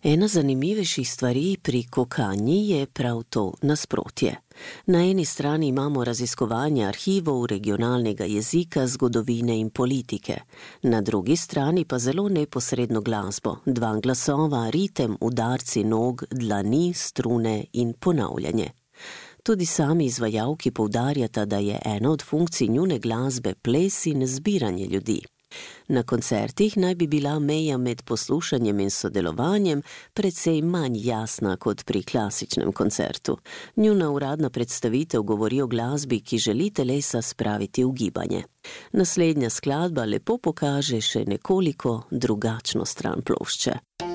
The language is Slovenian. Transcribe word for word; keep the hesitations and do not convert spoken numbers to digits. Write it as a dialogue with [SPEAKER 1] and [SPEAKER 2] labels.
[SPEAKER 1] Ena zanimivejših stvari pri kokanji je prav to nasprotje. Na eni strani imamo raziskovanje arhivov regionalnega jezika, zgodovine in politike. Na drugi strani pa zelo neposredno glasbo, dva glasova, ritem, udarci nog, dlani, strune in ponavljanje. Tudi sami izvajalki poudarjata, da je ena od funkcij njune glasbe ples in zbiranje ljudi. Na koncertih naj bi bila meja med poslušanjem in sodelovanjem precej manj jasna kot pri klasičnem koncertu. Njuna uradna predstavitev govori o glasbi, ki želi telesa spraviti v gibanje. Naslednja skladba lepo pokaže še nekoliko drugačno stran plošče.